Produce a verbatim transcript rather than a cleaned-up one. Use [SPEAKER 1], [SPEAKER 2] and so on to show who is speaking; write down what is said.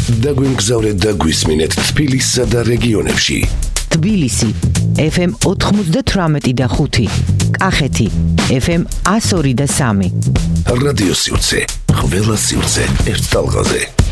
[SPEAKER 1] დაგვიმგზავრეთ და გვისმინეთ თბილისსა და რეგიონებში.
[SPEAKER 2] თბილისი ეფ ემ ოთხმოცდათვრამეტი და ხუთი, კახეთი ეფ ემ ასორი და სამი.
[SPEAKER 1] რადიო სივრცე, ყველა სივრცე ერთ ტალღაზე.